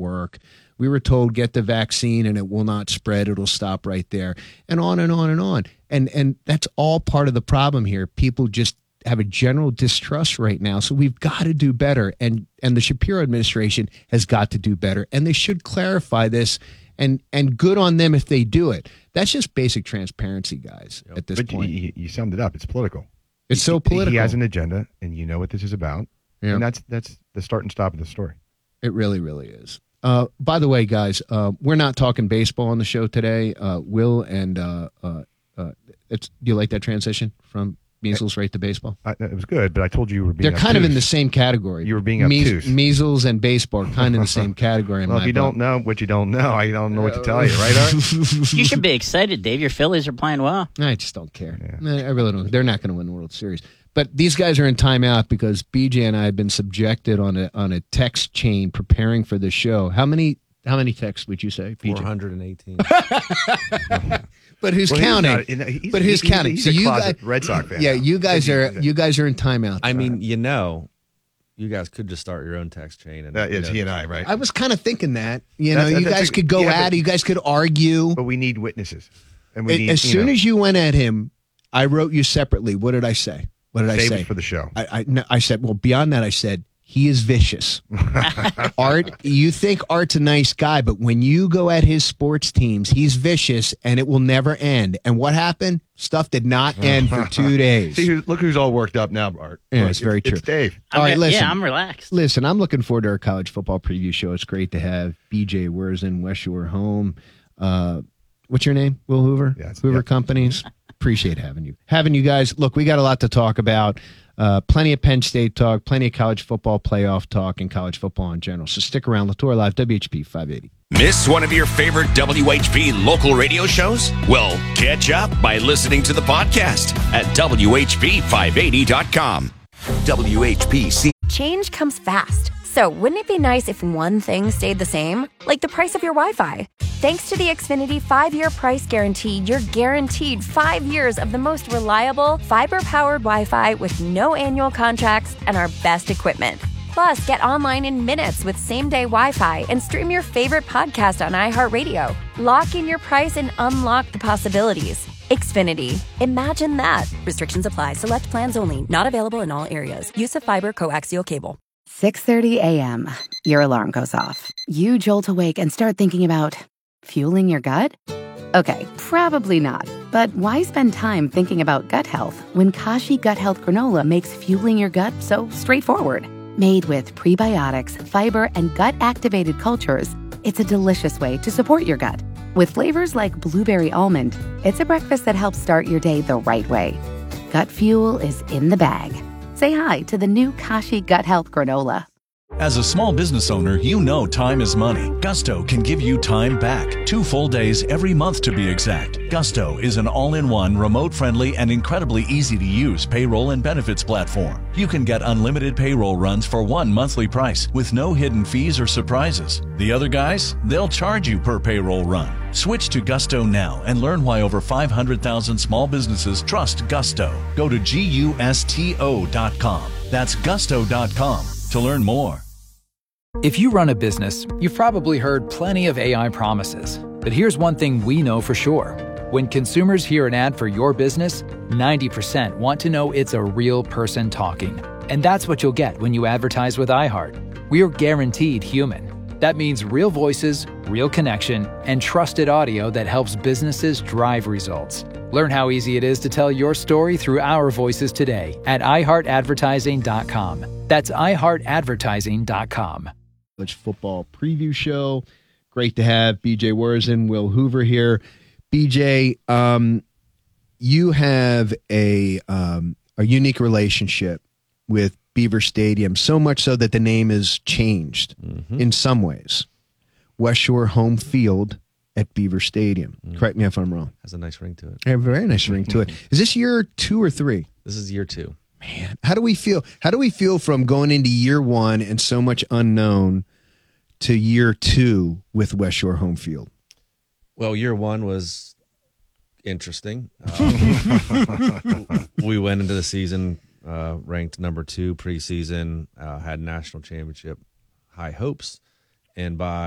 work. We were told get the vaccine and it will not spread. It'll stop right there, and on and on and on. And that's all part of the problem here. People just have a general distrust right now. So we've got to do better. And the Shapiro administration has got to do better. And they should clarify this, and good on them if they do it. That's just basic transparency, guys, at this point. You summed it up. It's political. It's so political. He has an agenda, and you know what this is about. Yeah. And that's the start and stop of the story. It really, really is. By the way, guys, we're not talking baseball on the show today. Will and do you like that transition from measles right to baseball? It was good, but I told you were being They're kind of in the same category. You were being obtuse. Measles and baseball are kind of in the same category. Well, if you don't know what you don't know, I don't know what to tell you, right, Art? You should be excited, Dave. Your Phillies are playing well. I just don't care. Yeah. I really don't. They're not going to win the World Series. But these guys are in timeout because BJ and I have been subjected on a text chain preparing for the show. How many texts would you say, BJ? 418. But who's counting? But who's counting? He's so a you closet guys, Red Sox fan. Yeah, you guys are in timeout. I mean, you guys could just start your own text chain. And it's he and I, right? I was kind of thinking that. You guys could go at it. You guys could argue. But we need witnesses. And as soon as you went at him, I wrote you separately. What did I say? What did I say? Save it for the show. I said, well, beyond that, I said, he is vicious. Art, you think Art's a nice guy, but when you go at his sports teams, he's vicious, and it will never end. And what happened? Stuff did not end for 2 days. See, look who's all worked up now, Art. Yeah, it's very true. It's Dave. All right, listen. Yeah, I'm relaxed. Listen, I'm looking forward to our college football preview show. It's great to have BJ Wurzen, West Shore home. What's your name? Will Hoover? Hoover Companies. Appreciate having you. Having you guys. Look, we got a lot to talk about. Plenty of Penn State talk, plenty of college football playoff talk, and college football in general. So stick around. Latour Live, WHP 580. Miss one of your favorite WHP local radio shows? Well, catch up by listening to the podcast at WHP580.com. WHPC. Change comes fast. So wouldn't it be nice if one thing stayed the same? Like the price of your Wi-Fi. Thanks to the Xfinity 5-year price guarantee, you're guaranteed 5 years of the most reliable, fiber-powered Wi-Fi with no annual contracts and our best equipment. Plus, get online in minutes with same-day Wi-Fi and stream your favorite podcast on iHeartRadio. Lock in your price and unlock the possibilities. Xfinity. Imagine that. Restrictions apply. Select plans only. Not available in all areas. Use of fiber coaxial cable. 6:30 a.m. Your alarm goes off. You jolt awake and start thinking about fueling your gut? Okay, probably not. But why spend time thinking about gut health when Kashi Gut Health Granola makes fueling your gut so straightforward? Made with prebiotics, fiber, and gut-activated cultures, it's a delicious way to support your gut. With flavors like blueberry almond, it's a breakfast that helps start your day the right way. Gut fuel is in the bag. Say hi to the new Kashi Gut Health Granola. As a small business owner, you know time is money. Gusto can give you time back. 2 full days every month to be exact. Gusto is an all-in-one, remote-friendly, and incredibly easy-to-use payroll and benefits platform. You can get unlimited payroll runs for one monthly price with no hidden fees or surprises. The other guys, they'll charge you per payroll run. Switch to Gusto now and learn why over 500,000 small businesses trust Gusto. Go to GUSTO.com. That's Gusto.com to learn more. If you run a business, you've probably heard plenty of AI promises. But here's one thing we know for sure. When consumers hear an ad for your business, 90% want to know it's a real person talking. And that's what you'll get when you advertise with iHeart. We're guaranteed human. That means real voices, real connection, and trusted audio that helps businesses drive results. Learn how easy it is to tell your story through our voices today at iHeartAdvertising.com. That's iHeartAdvertising.com. College football preview show. Great to have BJ Wurzen, Will Hoover here. BJ, you have a unique relationship with Beaver Stadium, so much so that the name is changed in some ways. West Shore home field at Beaver Stadium. Correct me if I'm wrong. Has a nice ring to it. A very nice ring to it. Is this year 2 or 3? This is year 2. Man, how do we feel? How do we feel from going into year 1 and so much unknown to year 2 with West Shore home field? Well, year 1 was interesting. We went into the season ranked number 2 preseason, had national championship high hopes, and by